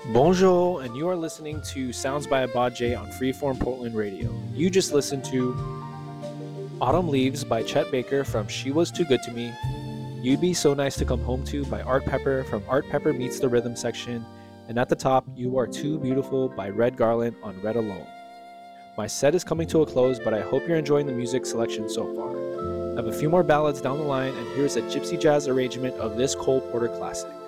Bonjour, and you are listening to Sounds by Abaje on Freeform Portland Radio. You just listened to Autumn Leaves by Chet Baker from She Was Too Good to Me, You'd Be So Nice to Come Home To by Art Pepper from Art Pepper Meets the Rhythm section, and at the top, You Are Too Beautiful by Red Garland on Red Alone. My set is coming to a close, but I hope you're enjoying the music selection so far. I have a few more ballads down the line, and here's a gypsy jazz arrangement of this Cole Porter classic.